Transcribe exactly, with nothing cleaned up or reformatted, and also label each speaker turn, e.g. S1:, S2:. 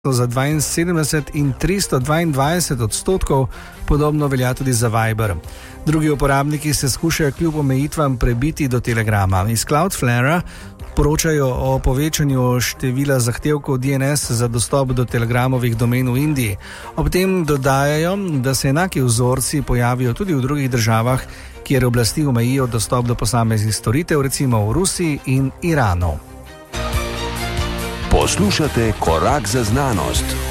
S1: za dvainsedemdeset in tristo dvaindvajset odstotkov, podobno velja tudi za Viber. Drugi uporabniki se skušajo kljub omejitvam prebiti do Telegrama. Iz Cloudflarea poročajo o povečanju števila zahtevkov D N S za dostop do Telegramovih domen v Indiji. Ob tem dodajajo, da se enaki vzorci pojavijo tudi v drugih državah, kjer oblasti omejijo dostop do posameznih storitev, recimo v Rusiji in Iranu.
S2: Poslušate Korak za znanost.